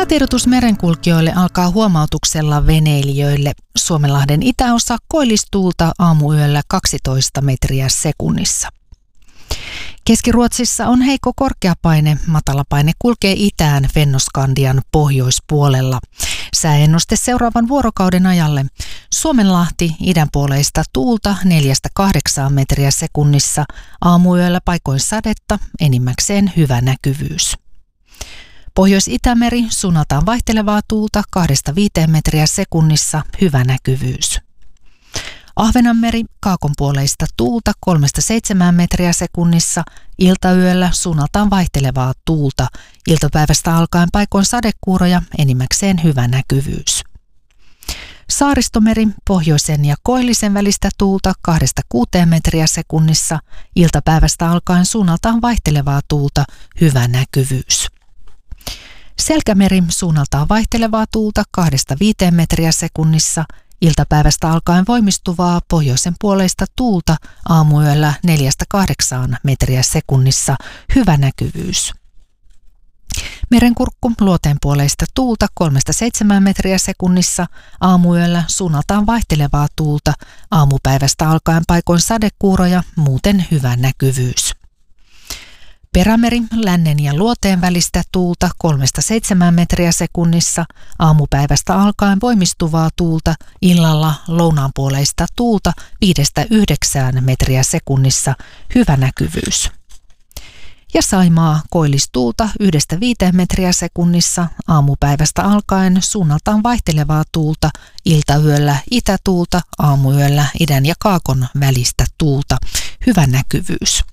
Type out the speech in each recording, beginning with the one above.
Säätiedotus merenkulkijoille alkaa huomautuksella veneilijöille. Suomenlahden itäosa koillistuulta aamuyöllä 12 metriä sekunnissa. Keski-Ruotsissa on heikko korkeapaine. Matalapaine kulkee itään Fennoskandian pohjoispuolella. Sääennuste seuraavan vuorokauden ajalle. Suomenlahti idänpuoleista tuulta 4-8 metriä sekunnissa. Aamuyöllä paikoin sadetta, enimmäkseen hyvä näkyvyys. Pohjois-Itämeri suunnaltaan vaihtelevaa tuulta 2-5 metriä sekunnissa, hyvä näkyvyys. Ahvenanmeri kaakonpuoleista tuulta 3-7 metriä sekunnissa, iltayöllä suunnaltaan vaihtelevaa tuulta, iltapäivästä alkaen paikoin sadekuuroja, enimmäkseen hyvä näkyvyys. Saaristomeri pohjoisen ja koillisen välistä tuulta 2-6 metriä sekunnissa, iltapäivästä alkaen suunnaltaan vaihtelevaa tuulta, hyvä näkyvyys. Selkämeri suunnaltaan vaihtelevaa tuulta 2-5 metriä sekunnissa, iltapäivästä alkaen voimistuvaa pohjoisen puoleista tuulta aamuyöllä 4-8 metriä sekunnissa, hyvä näkyvyys. Merenkurkku luoteen puoleista tuulta 3-7 metriä sekunnissa, aamuyöllä suunnaltaan vaihtelevaa tuulta, aamupäivästä alkaen paikoin sadekuuroja, muuten hyvä näkyvyys. Perämeri lännen ja luoteen välistä tuulta 3-7 metriä sekunnissa, aamupäivästä alkaen voimistuvaa tuulta, illalla lounaanpuoleista tuulta 5-9 metriä sekunnissa, hyvä näkyvyys. Ja Saimaa koillistuulta 1-5 metriä sekunnissa, aamupäivästä alkaen suunnaltaan vaihtelevaa tuulta, iltayöllä itätuulta, aamuyöllä idän ja kaakon välistä tuulta, hyvä näkyvyys.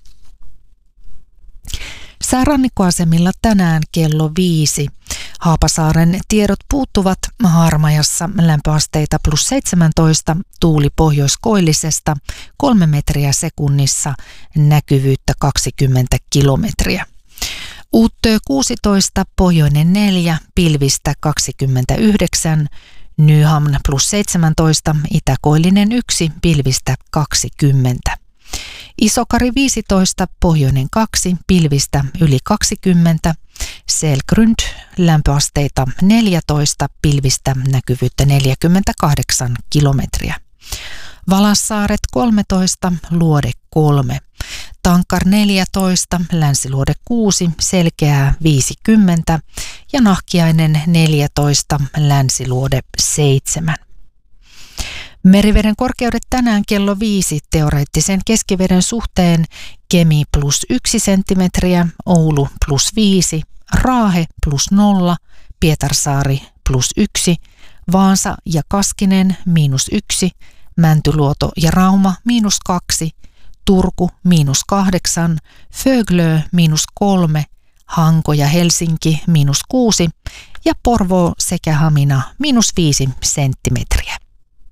Säärannikkoasemilla tänään kello 5. Haapasaaren tiedot puuttuvat. Harmajassa lämpöasteita +17, tuuli pohjoiskoillisesta 3 metriä sekunnissa, näkyvyyttä 20 kilometriä. Uuttöö 16, pohjoinen 4, pilvistä 29, Nyhamn +17, itäkoillinen 1, pilvistä 20. Isokari 15, pohjoinen 2, pilvistä yli 20, Selgrund lämpöasteita 14, pilvistä näkyvyyttä 48 kilometriä. Valassaaret 13, Luode 3, Tankar 14, Länsiluode 6, Selkeää 50 ja Nahkiainen 14, Länsiluode 7. Meriveden korkeudet tänään kello 5 teoreettisen keskiveden suhteen Kemi +1 senttimetriä, Oulu +5, Raahe +0, Pietarsaari +1, Vaasa ja Kaskinen -1, Mäntyluoto ja Rauma -2, Turku -8, Föglö -3, Hanko ja Helsinki -6 ja Porvoo sekä Hamina -5 senttimetriä.